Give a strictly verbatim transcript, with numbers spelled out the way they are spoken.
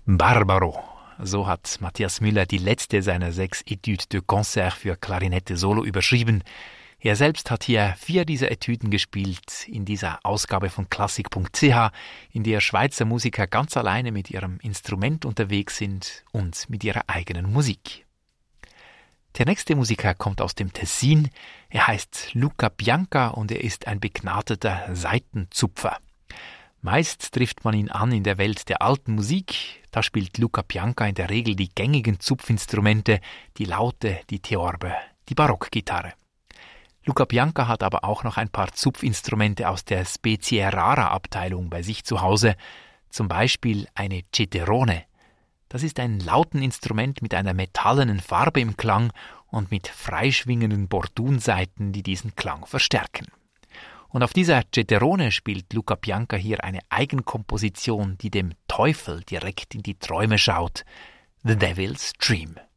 Barbaro. So hat Matthias Müller die letzte seiner sechs Etudes de Concert für Klarinette Solo überschrieben. Er selbst hat hier vier dieser Etüden gespielt in dieser Ausgabe von Klassik punkt c h, in der Schweizer Musiker ganz alleine mit ihrem Instrument unterwegs sind und mit ihrer eigenen Musik. Der nächste Musiker kommt aus dem Tessin. Er heißt Luca Bianca und er ist ein begnadeter Saitenzupfer. Meist trifft man ihn an in der Welt der alten Musik. Da spielt Luca Bianca in der Regel die gängigen Zupfinstrumente, die Laute, die Theorbe, die Barockgitarre. Luca Bianca hat aber auch noch ein paar Zupfinstrumente aus der Specie Rara Abteilung bei sich zu Hause, zum Beispiel eine Citerone. Das ist ein Lauteninstrument mit einer metallenen Farbe im Klang und mit freischwingenden Bordunsaiten, die diesen Klang verstärken. Und auf dieser Citerone spielt Luca Bianca hier eine Eigenkomposition, die dem Teufel direkt in die Träume schaut. The Devil's Dream.